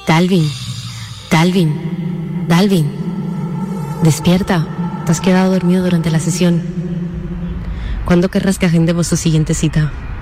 Dalvin, Dalvin, Dalvin. Despierta, te has quedado dormido durante la sesión. ¿Cuándo querrás que agendemos tu siguiente cita?